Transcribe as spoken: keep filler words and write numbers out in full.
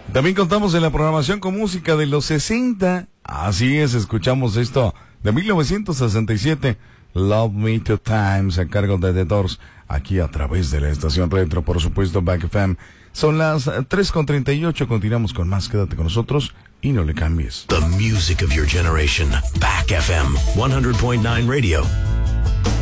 También contamos en la programación con música de los sesenta. Así es, escuchamos esto de mil novecientos sesenta y siete, Love Me Two Times, a cargo de The Doors, aquí a través de la estación retro, por supuesto, Back F M. Son las tres con treinta y ocho, continuamos con más, quédate con nosotros y no le cambies. The music of your generation, Back F M, one hundred point nine Radio.